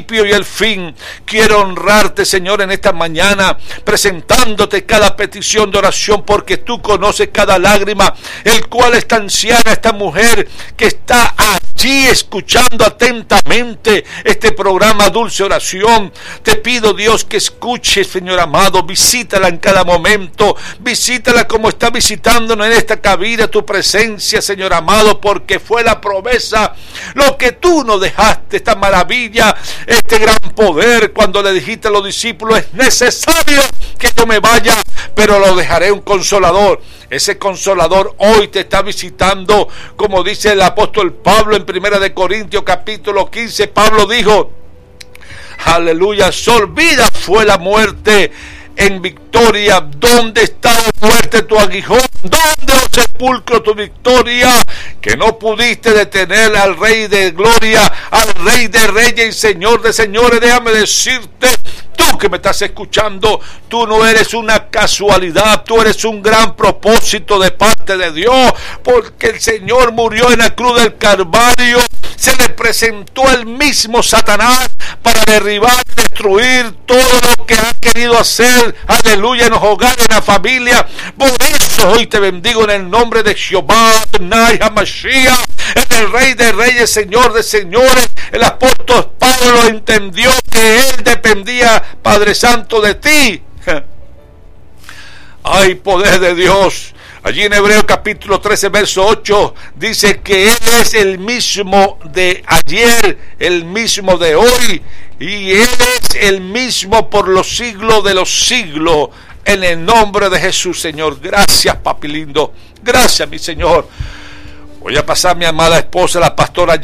y el fin. Quiero honrarte, Señor, en esta mañana, presentándote cada petición de oración, porque tú conoces cada lágrima, el cual esta anciana, esta mujer que está allí escuchando atentamente este programa Dulce Oración. Te pido, Dios, que escuches, Señor amado, visítala en cada momento, visítala como está visitándonos en esta cabina, tu presencia, Señor amado, porque fue la promesa, lo que tú nos dejaste, esta maravilla, este gran poder, cuando le dijiste a los discípulos: es necesario que yo me vaya, pero lo dejaré un consolador. Ese consolador hoy te está visitando, como dice el apóstol Pablo en 1 Corintios capítulo 15. Pablo dijo: aleluya, sorbida fue la muerte en victoria. ¿Dónde está, la muerte, tu aguijón? ¿Dónde, oh sepulcro, tu victoria? Que no pudiste detener al Rey de gloria, al Rey de reyes y Señor de señores. Déjame decirte, tú que me estás escuchando, tú no eres una casualidad, tú eres un gran propósito de parte de Dios, porque el Señor murió en la cruz del Calvario. Se le presentó el mismo Satanás para derribar y destruir todo lo que ha querido hacer, aleluya, en los hogares, en la familia. Por eso hoy te bendigo en el nombre de Jehová, Adonai HaMashiach, en el Rey de reyes, Señor de señores. El apóstol Pablo entendió que él dependía, Padre Santo, de ti. Hay poder de Dios. Allí en Hebreos capítulo 13, verso 8, dice que Él es el mismo de ayer, el mismo de hoy, y Él es el mismo por los siglos de los siglos. En el nombre de Jesús, Señor. Gracias, papi lindo. Gracias, mi Señor. Voy a pasar a mi amada esposa, la pastora